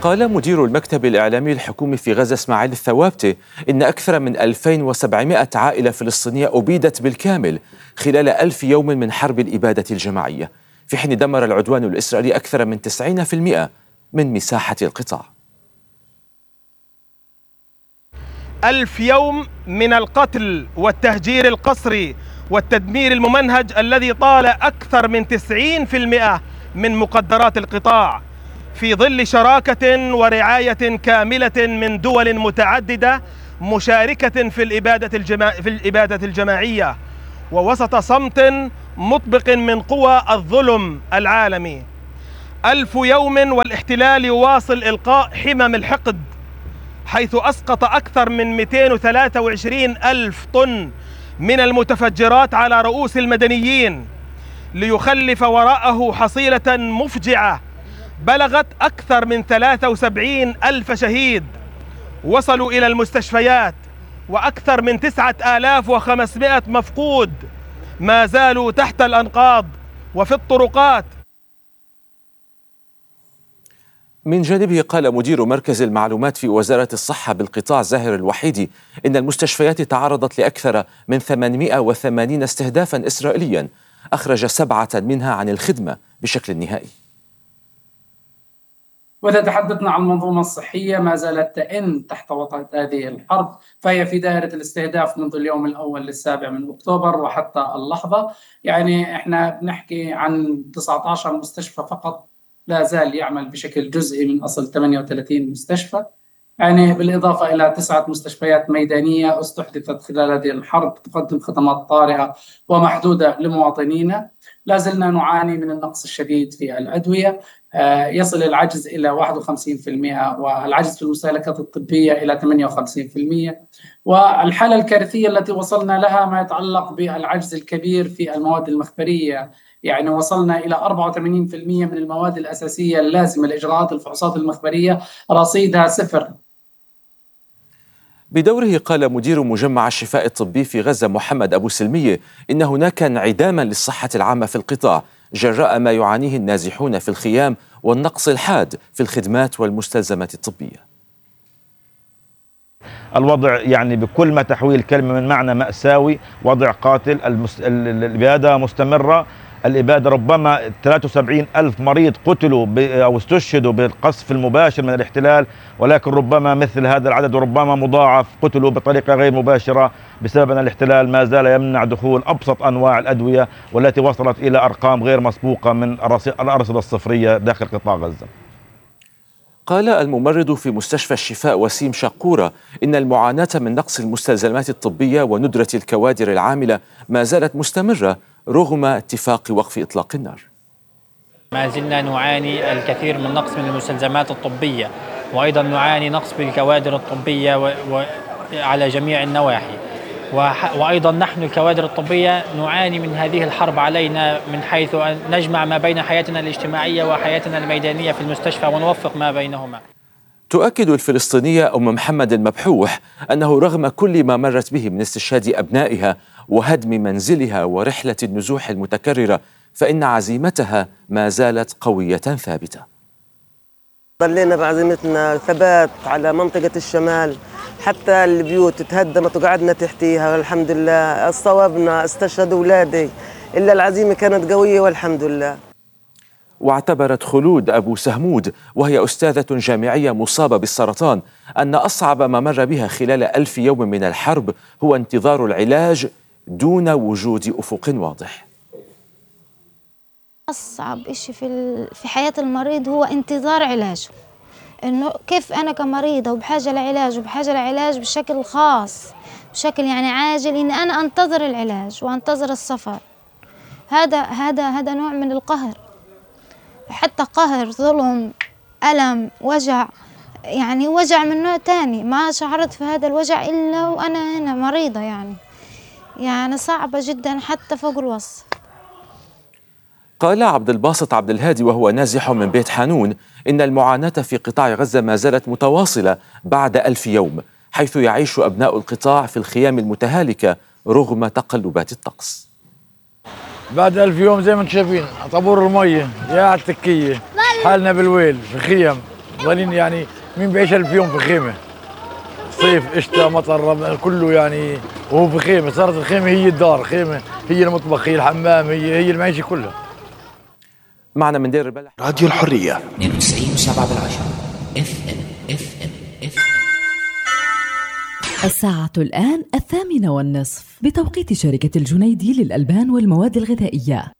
قال مدير المكتب الإعلامي الحكومي في غزة إسماعيل الثوابتي إن أكثر من 2700 عائلة فلسطينية أبيدت بالكامل خلال 1000 يوم من حرب الإبادة الجماعية، في حين دمر العدوان الإسرائيلي أكثر من 90% من مساحة القطاع. 1000 يوم من القتل والتهجير القسري والتدمير الممنهج الذي طال أكثر من 90% من مقدرات القطاع، في ظل شراكة ورعاية كاملة من دول متعددة مشاركة في الإبادة الجماعية، ووسط صمت مطبق من قوى الظلم العالمي. 1000 يوم والاحتلال يواصل إلقاء حمم الحقد، حيث أسقط أكثر من 223 ألف طن من المتفجرات على رؤوس المدنيين، ليخلف وراءه حصيلة مفجعة بلغت أكثر من 73 ألف شهيد وصلوا إلى المستشفيات، وأكثر من 9500 مفقود ما زالوا تحت الأنقاض وفي الطرقات. من جانبه قال مدير مركز المعلومات في وزارة الصحة بالقطاع زاهر الوحيدي إن المستشفيات تعرضت لأكثر من 880 استهدافا إسرائيليا، أخرج 7 منها عن الخدمة بشكل نهائي. وإذا تحدثنا عن المنظومة الصحية ما زالت تئن تحت وطأة هذه الحرب، فهي في دائرة الاستهداف منذ اليوم الأول للسابع من أكتوبر وحتى اللحظة. يعني إحنا بنحكي عن 19 مستشفى فقط لا زال يعمل بشكل جزئي من أصل 38 مستشفى، يعني بالإضافة إلى 9 مستشفيات ميدانية استحدثت خلال هذه الحرب تقدم خدمات طارئة ومحدودة لمواطنينا. لا زلنا نعاني من النقص الشديد في الأدوية، يصل العجز إلى 51%، والعجز في المستهلكات الطبية إلى 58%، والحالة الكارثية التي وصلنا لها ما يتعلق بالعجز الكبير في المواد المخبرية. يعني وصلنا إلى 84% من المواد الأساسية اللازمة لإجراءات الفحوصات المخبرية رصيدها 0. بدوره قال مدير مجمع الشفاء الطبي في غزة محمد أبو سلمية إن هناك انعداما للصحة العامة في القطاع جراء ما يعانيه النازحون في الخيام والنقص الحاد في الخدمات والمستلزمات الطبية. الوضع يعني بكل ما تحويه الكلمة من معنى مأساوي، وضع قاتل، الإبادة مستمرة. الإبادة ربما 73 ألف مريض قتلوا أو استشهدوا بالقصف المباشر من الاحتلال، ولكن ربما مثل هذا العدد وربما مضاعف قتلوا بطريقة غير مباشرة بسبب أن الاحتلال ما زال يمنع دخول أبسط أنواع الأدوية، والتي وصلت إلى أرقام غير مسبوقة من الأرصدة الصفرية داخل قطاع غزة. قال الممرض في مستشفى الشفاء وسيم شقورة إن المعاناة من نقص المستلزمات الطبية وندرة الكوادر العاملة ما زالت مستمرة رغم اتفاق وقف إطلاق النار. ما زلنا نعاني الكثير من نقص من المستلزمات الطبية، وأيضا نعاني نقص بالكوادر الطبية على جميع النواحي، وأيضا نحن الكوادر الطبية نعاني من هذه الحرب علينا من حيث أن نجمع ما بين حياتنا الاجتماعية وحياتنا الميدانية في المستشفى ونوفق ما بينهما. تؤكد الفلسطينية أم محمد المبحوح أنه رغم كل ما مرت به من استشهاد أبنائها وهدم منزلها ورحلة النزوح المتكررة فإن عزيمتها ما زالت قوية ثابتة. ضلينا بعزيمتنا ثبات على منطقة الشمال، حتى البيوت تهدمت وقعدنا تحتيها والحمد لله. صوبنا، استشهد أولادي، إلا العزيمة كانت قوية والحمد لله. واعتبرت خلود أبو سهمود وهي أستاذة جامعية مصابة بالسرطان أن أصعب ما مر بها خلال 1000 يوم من الحرب هو انتظار العلاج دون وجود أفق واضح. أصعب إشي في حياة المريض هو انتظار علاجه، إنه كيف أنا كمريضة وبحاجة لعلاج وبحاجة لعلاج بشكل خاص بشكل يعني عاجل، إن أنا أنتظر العلاج وأنتظر السفر. هذا نوع من القهر، حتى قهر، ظلم، ألم، وجع، يعني وجع من نوع تاني ما شعرت في هذا الوجع إلا وأنا هنا مريضة، يعني صعبة جدا حتى فوق الوصف. قال عبد الباسط عبد الهادي وهو نازح من بيت حانون إن المعاناة في قطاع غزة ما زالت متواصلة بعد 1000 يوم، حيث يعيش أبناء القطاع في الخيام المتهالكة رغم تقلبات الطقس. بعد 1000 يوم زي ما انتم شايفين طابور المية يا على التكية، حالنا بالويل في خيم ظالين يعني مين بيعيش 1000 يوم في خيمة؟ صيف شتاء مطر كله يعني وهو في خيمة. صارت الخيمة هي الدار، خيمة هي المطبخ، هي الحمام، هي المعيشة كلها. معنا من دير البلح راديو الحرية 92.7 FM. الساعة الآن 8:30 بتوقيت شركة الجنيدي للألبان والمواد الغذائية.